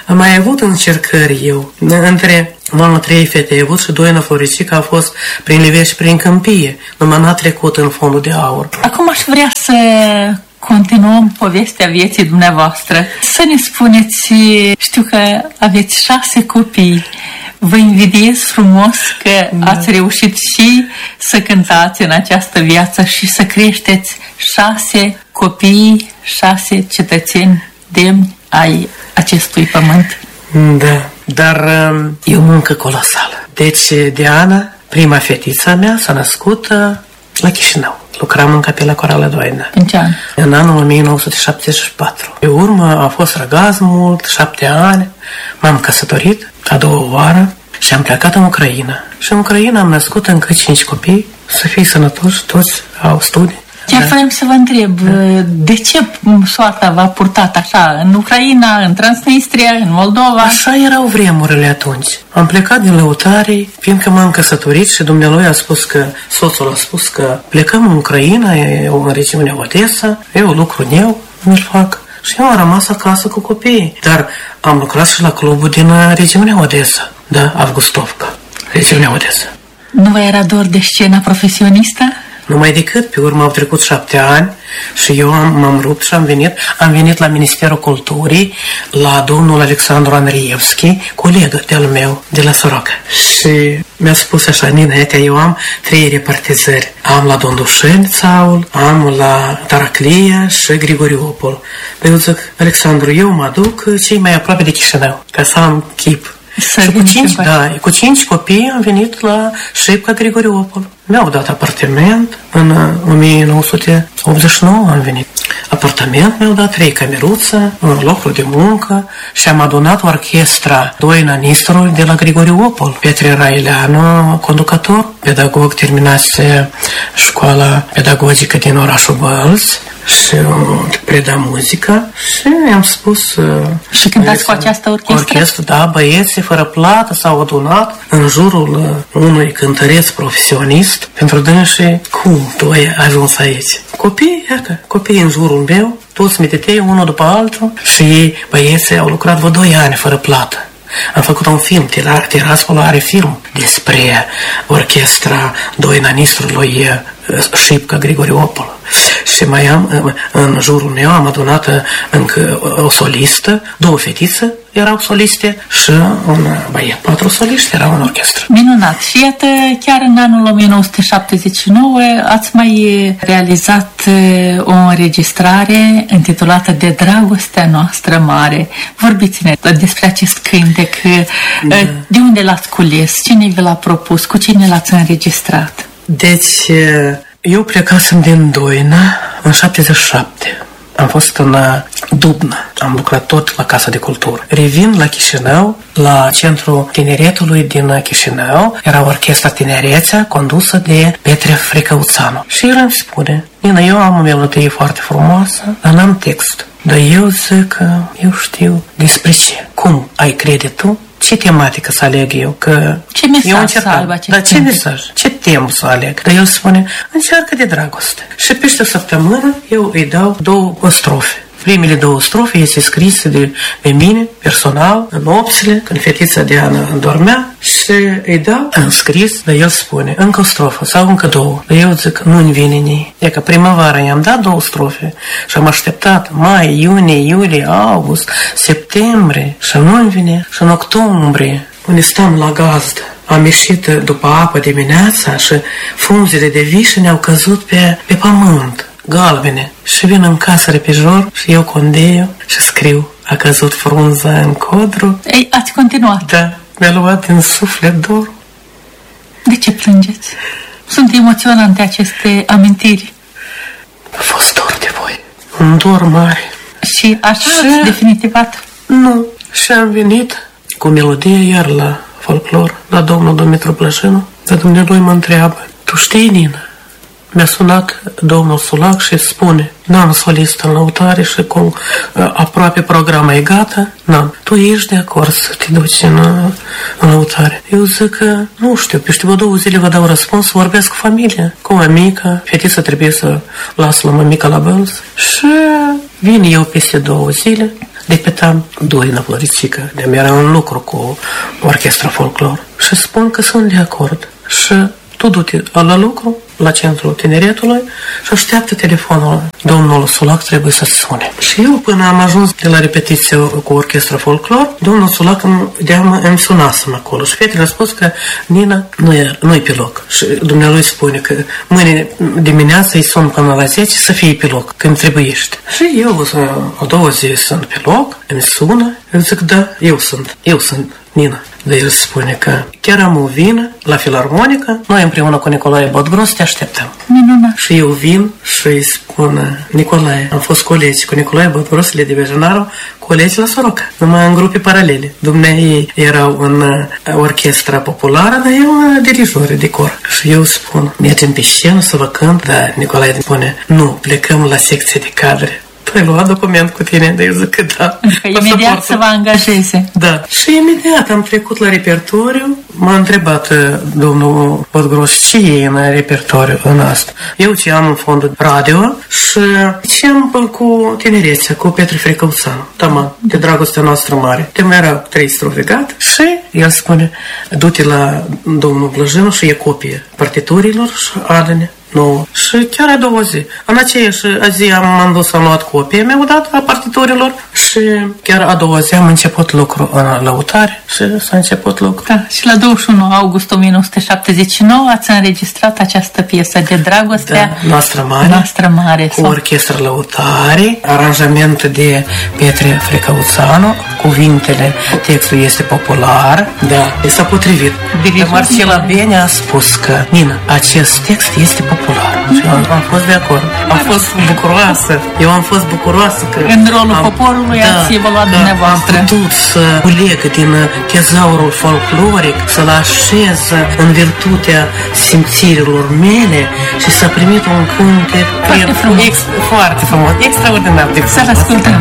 Am mai avut încercări eu. Mama 3 fete ai avut și Doina Floricica a fost prin nivel și prin câmpie. Numai n-a trecut în fondul de aur. Acum aș vrea să continuăm povestea vieții dumneavoastră. Să ne spuneți, știu că aveți 6 copii. Vă invidiez frumos că ați reușit și să cântați în această viață și să creșteți 6 copii, 6 cetățeni demni ai acestui pământ. Da, dar e o muncă colosală. Deci Diana, prima fetița mea, s-a născut la Chișinău. Lucram în Capela Corală Doina. În ce an? În anul 1974. Pe urmă a fost răgaz mult, 7 ani. M-am căsătorit a 2 oară și am plecat în Ucraina. Și în Ucraina am născut încă 5 copii. Să fie sănătoși, toți au studii. Chiar vreau să vă întreb, de ce soarta v-a purtat așa în Ucraina, în Transnistria, în Moldova? Așa erau vremurile atunci. Am plecat din Lăutarii, fiindcă m-am căsătorit și dumnealui a spus că, soțul a spus că plecăm în Ucraina, în regiunea Odessa, eu lucru eu îl fac. Și eu am rămas acasă cu copiii. Dar am lucrat și la clubul din regiunea Odessa, da, Avgustovka, regiunea Odessa. Nu vă era dor de scena profesionistă? Numai decât, pe urmă au trecut 7 ani și eu m-am rupt și am venit la Ministerul Culturii, la domnul Alexandru Andrievski, colegă de-al meu, de la Soroca. Și mi-a spus așa, Nina, eu am 3 repartizări. Am la Dondușeni, Țaul, am la Taraclia și Grigoriopol. Păi eu zic, Alexandru, eu mă duc cei mai aproape de Chișinău, ca să am chip. Și cu 5 copii am venit la Șepca Grigoriopol. Mi-au dat apartament în 1989 am venit. Apartament mi-au dat 3 cameruțe, un locul de muncă și am adunat orchestra Doina Nistorului de la Grigoriopol. Petre Raileanu, conducător, pedagog, terminase școala pedagogică din orașul Bălți și preda muzică și i-am spus... Și cântați cu această orchestră? Da, băieții fără plată s-au adunat în jurul unui cântăreț profesionist pentru dânsii. Cum tu ai ajuns aici? Copii în jurul meu, toți meditei unul după altul și ei, băieții, au lucrat vreo 2 ani fără plată. Am făcut un film, Tiraspol are film despre orchestra Doina Nistorului Șipca Grigoriopol. Și mai am, în jurul meu am adunat încă o solistă, 2 fetițe erau soliste și un băiat. 4 soliști erau în orchestră. Minunat! Și iată, chiar în anul 1979 ați mai realizat o înregistrare intitulată De dragostea noastră mare. Vorbiți-ne despre acest cântec. De unde l-ați cules? Cine vi l-a propus? Cu cine l-ați înregistrat? Deci, eu plecasem din Doina în 77. Am fost în Dubna. Am lucrat tot la Casa de Cultură. Revin la Chișinău, la Centrul Tineretului din Chișinău. Era orchestra Tinerețea condusă de Petre Fricăuțanu. Și el îmi spune, Nina, eu am o melodie foarte frumoasă, dar n-am text. Dar eu zic că eu știu despre ce. Cum ai crede tu? Ce tematică să aleg eu? Că ce mesaj să aibă acest Da, ce mesaj? Ce temă să aleg? Dar el spune, încearcă de dragoste. Și peste o săptămână eu îi dau 2 strofe. Primele 2 strofe este scrise de mine, personal, în nopțile, când fetița Diana dormea și îi dau în scris, dar el spune, încă o strofă sau încă 2. Dar eu zic, nu-mi vine nici. E că primăvara i-am dat 2 strofe și am așteptat mai, iunie, iulie, august, septembrie și nu-mi vine. Și în octombrie, unde stăm la gazdă, am ieșit după apă dimineața și frunzele de vișine au căzut pe pământ, galbene. Și vin în casă repejor și eu condeiu și scriu, a căzut frunza în codru. Ei, ați continuat? Da, mi-a luat din suflet dor. De ce plângeți? Sunt emoționante aceste amintiri. A fost dor de voi. Un dor mare. Și așa ați definitivat? Nu. Și am venit cu melodie iar la folclor, la domnul Dumitru Plășinu. Dar dumnealui mă întreabă, tu știi, Nina? Mi-a sunat domnul Sulac și spune, n-am solist în Lăutare și cum aproape programa e gata, n-am. Tu ești de acord să te duci în Lăutare? Eu zic că nu știu, peste 2 zile vă dau răspuns, vorbesc cu familia, cu mămica, fetița trebuie să las la mămica la Bălți și vin eu peste 2 zile, repetam Doina Floricică, de-mi era un lucru cu orchestra folclor și spun că sunt de acord și tu du-te la lucru, la centrul tineretului și așteaptă telefonul. Domnul Sulac trebuie să-ți sune. Și eu, până am ajuns de la repetiție cu orchestra folclor, domnul Sulac îmi sunasem acolo și fetele a spus că Nina nu-i pe loc. Și dumnealui spune că mâine dimineața îi sun până la 10 să fie pe loc, când trebuiește. Și eu, a doua zi, sunt pe loc, îmi sună, îmi zic, da, eu sunt Nina. Dar el spune că chiar am o vină la filarmonică, noi împreună cu Nicolae Bodgros te așteptăm. Și eu vin și îi spun, Nicolae, am fost colegi cu Nicolae Bodgros, Ledi Bejanaru, colegi la Soroca, numai în grupe paralele. Dumnezei erau în orchestra populară, dar eu dirijor de cor. Și eu spun, mergem pe scenă să vă cânt, dar Nicolae spune, nu, plecăm la secție de cadre. Tu ai luat document cu tine, dar eu zic că da. Imediat să vă angajeze. Da. Și imediat am trecut la repertoriu. M-a întrebat domnul Bodgros ce e în repertoriu în asta. Eu ce am în fondul radio și ce am cu tinerețea, cu Petre Frecăuțanu. Taman, de dragostea noastră mare. De mai erau 3 strofe gata și el spune, du-te la domnul Blăjinu și e copie partiturilor și adă-ne. Nu. Și chiar a doua zi. În aceeași zi am dus, am luat copii, mi-au dat a partiturilor și chiar a doua zi am început lucru în lăutare și s-a început lucru. Da, și la 21 august 1979 ați înregistrat această piesă de dragoste. Da, Noastră Mare. Cu orchestra lăutare, aranjament de Petre Frecăuțanu, cuvintele, textul este popular, da, i s-a potrivit. Marcela Bene a spus că, Nina, acest text este popular. Și eu am fost de acord. Am fost bucuroasă. Eu am fost bucuroasă că... În rolul poporului ați evoluat dumneavoastră. Am putut să culeg din tezaurul folcloric, să-l așez în virtutea simțirilor mele și să primit un cântec foarte frumos, extraordinar de frumos. Să-l ascultăm.